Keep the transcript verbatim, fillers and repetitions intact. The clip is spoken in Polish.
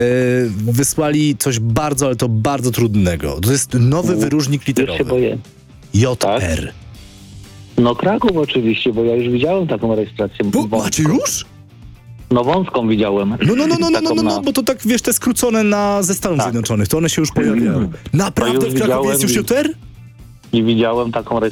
wysłali coś bardzo, ale to bardzo trudnego. To jest nowy wyróżnik Już się literowy. boję. J R. No Kraków oczywiście, bo ja już widziałem taką rejestrację. Bo, wąską. macie już? No wąską widziałem. No, no, no, no, no, no, Taką no, na- no, bo to tak, wiesz, te skrócone na, ze Stanów Tak. Zjednoczonych, to one się już pojawiają. Naprawdę już w Krakowie jest widziałem już i- J R? I widziałem taką